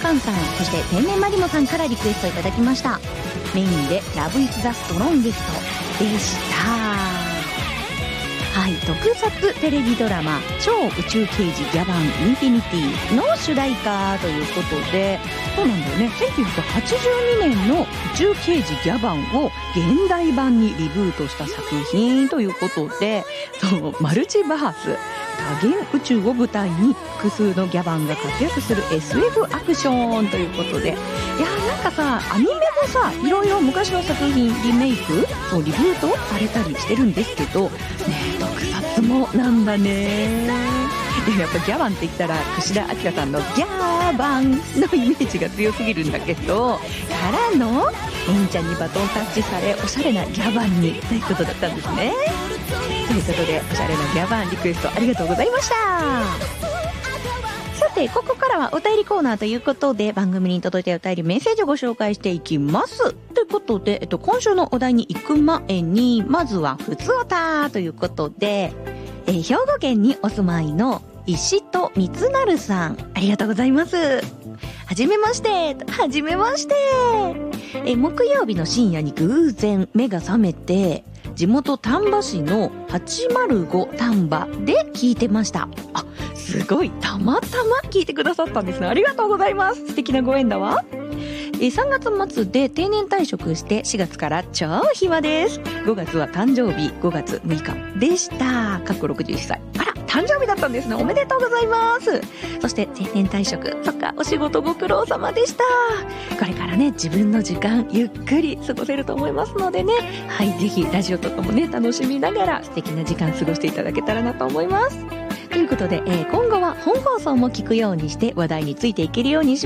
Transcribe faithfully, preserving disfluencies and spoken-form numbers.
カンさん、そして天然マリモさんからリクエストいただきました。メインでラブイズザストロンゲストでした。はい、特撮テレビドラマ超宇宙刑事ギャバンインフィニティの主題歌ということで、そうなんだよね、せんきゅうひゃくはちじゅうにねんの宇宙刑事ギャバンを現代版にリブートした作品ということで、そうマルチバース多元宇宙を舞台に複数のギャバンが活躍する エスエフ アクションということで、いやーなんかさ、アニメもさ、いろいろ昔の作品リメイクそうリブートされたりしてるんですけどね、特撮もなんだね。でやっぱギャバンって言ったら櫛田明さんのギャーバンのイメージが強すぎるんだけど、からのエンちゃんにバトンタッチされおしゃれなギャバンにということだったんですね。ということでおしゃれなギャバンリクエストありがとうございました。さてここからはお便りコーナーということで、番組に届いたお便りメッセージをご紹介していきます。ということで、えっと、今週のお題に行く前にまずはふつおたということで、えー、兵庫県にお住まいの石戸光成さん、ありがとうございます。はじめまして。はじめまして。え木曜日の深夜に偶然目が覚めて、地元丹波市のはちまるご丹波で聞いてました。あ、すごい、たまたま聞いてくださったんですね。ありがとうございます。素敵なご縁だわ。えさんがつ末で定年退職してしがつから超暇です。ごがつは誕生日ごがつむいかでした。かっころくじゅういっさい。あら、誕生日だったんですね。おめでとうございます。そして定年退職、そっか、お仕事ご苦労様でした。これからね、自分の時間ゆっくり過ごせると思いますのでね、はい、ぜひラジオとかもね楽しみながら素敵な時間過ごしていただけたらなと思います。ということで、えー、今後は本放送も聞くようにして話題についていけるようにし